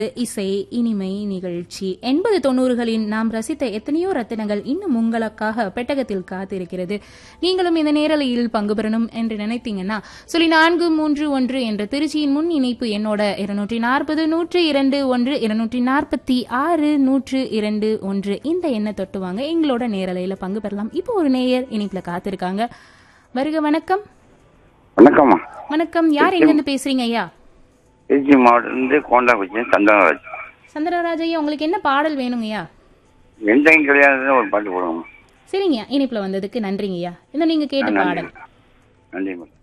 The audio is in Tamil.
இசை இனிமை நிகழ்ச்சி 80-90களின் நாம் ரசித்த எத்தனையோ ரத்தினங்கள் இன்னும் உங்களுக்காக பெட்டகத்தில் காத்திருக்கிறது. நீங்களும் இந்த நேரலையில் பங்கு பெறணும் என்று நினைத்தீங்கன்னா 431 என்ற திருச்சியின் முன் இணைப்பு என்னோட 240-102-146-102 இந்த எண்ணை தொட்டுவாங்க. எங்களோட நேரலையில பங்கு பெறலாம். இப்போ ஒரு நேயர் இணைப்புல காத்திருக்காங்க. வருக. வணக்கம். வணக்கம்மா. வணக்கம். யார் எங்கிருந்து பேசுறீங்க ஐயா? திருச்சி மாவட்டத்திலிருந்து கோண்டாக்குச்சி சந்திரராஜ். சந்திரராஜ் ஐயா, உங்களுக்கு என்ன பாடல் வேணுங்கய்யா? எந்தையும் கிடையாது ஒரு பாட்டு போடுவோம். சரிங்க, இனிப்புல வந்ததுக்கு நன்றிங்க ஐயா. இந்த நீங்க கேட்ட பாடல். நன்றி.